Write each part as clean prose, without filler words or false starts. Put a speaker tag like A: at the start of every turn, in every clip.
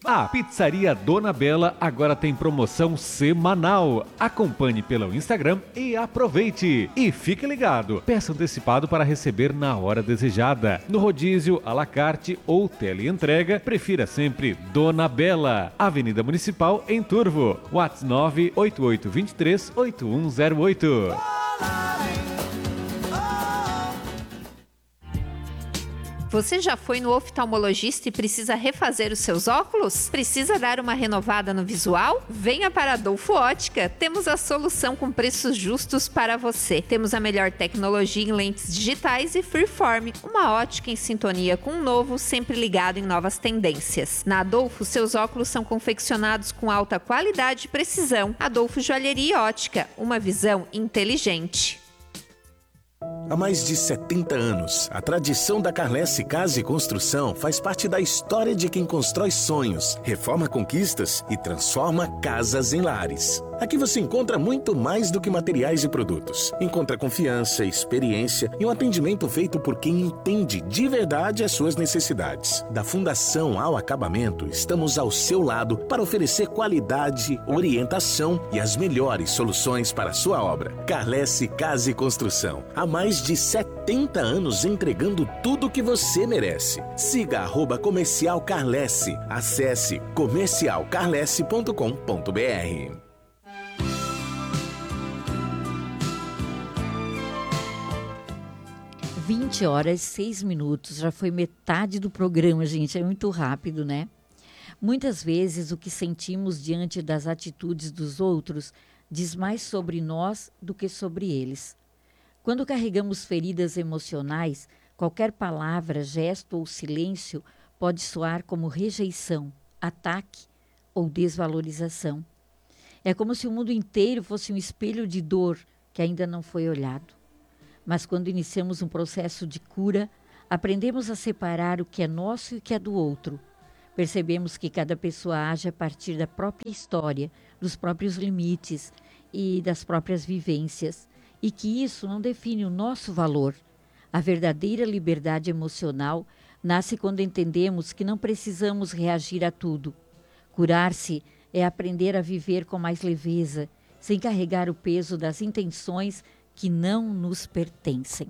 A: A Pizzaria Dona Bela agora tem promoção semanal. Acompanhe pelo Instagram e aproveite. E fique ligado, peça antecipado para receber na hora desejada. No rodízio, à la carte ou teleentrega, prefira sempre Dona Bela. Avenida Municipal em Turvo. WhatsApp 988238108.
B: Você já foi no oftalmologista e precisa refazer os seus óculos? Precisa dar uma renovada no visual? Venha para a Adolfo Ótica. Temos a solução com preços justos para você. Temos a melhor tecnologia em lentes digitais e Freeform, uma ótica em sintonia com o novo, sempre ligado em novas tendências. Na Adolfo, seus óculos são confeccionados com alta qualidade e precisão. Adolfo Joalheria e Ótica, uma visão inteligente.
C: Há mais de 70 anos, a tradição da Carlesse Casa e Construção faz parte da história de quem constrói sonhos, reforma conquistas e transforma casas em lares. Aqui você encontra muito mais do que materiais e produtos. Encontra confiança, experiência e um atendimento feito por quem entende de verdade as suas necessidades. Da fundação ao acabamento, estamos ao seu lado para oferecer qualidade, orientação e as melhores soluções para a sua obra. Carlesse Casa e Construção. Há mais de 70 anos entregando tudo o que você merece. Siga @Comercial Carlesse. Acesse comercialcarlesse.com.br.
D: 20h06. Já foi metade do programa, gente. É muito rápido, né? Muitas vezes o que sentimos diante das atitudes dos outros diz mais sobre nós do que sobre eles. Quando carregamos feridas emocionais, qualquer palavra, gesto ou silêncio pode soar como rejeição, ataque ou desvalorização. É como se o mundo inteiro fosse um espelho de dor que ainda não foi olhado. Mas quando iniciamos um processo de cura, aprendemos a separar o que é nosso e o que é do outro. Percebemos que cada pessoa age a partir da própria história, dos próprios limites e das próprias vivências, e que isso não define o nosso valor. A verdadeira liberdade emocional nasce quando entendemos que não precisamos reagir a tudo. Curar-se é aprender a viver com mais leveza, sem carregar o peso das intenções que não nos pertencem.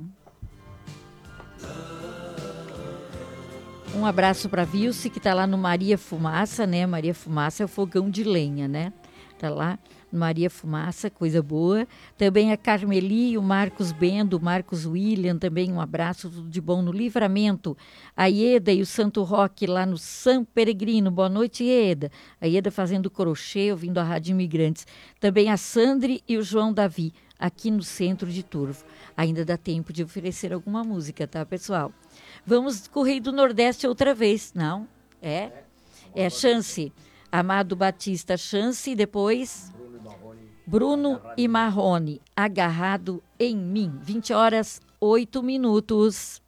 D: Um abraço para a Vilce, que está lá no Maria Fumaça, né? Maria Fumaça é o fogão de lenha, né? Está lá no Maria Fumaça, coisa boa. Também a Carmeli, o Marcos Bendo, o Marcos William, também um abraço, tudo de bom no Livramento. A Ieda e o Santo Roque lá no São Peregrino. Boa noite, Ieda. A Ieda fazendo crochê, ouvindo a Rádio Imigrantes. Também a Sandri e o João Davi, aqui no centro de Turvo. Ainda dá tempo de oferecer alguma música, tá, pessoal? Vamos Correio do Nordeste outra vez, não? É Chance. Amado Batista, Chance, e depois Bruno e Marrone, Agarrado em Mim. 20h08.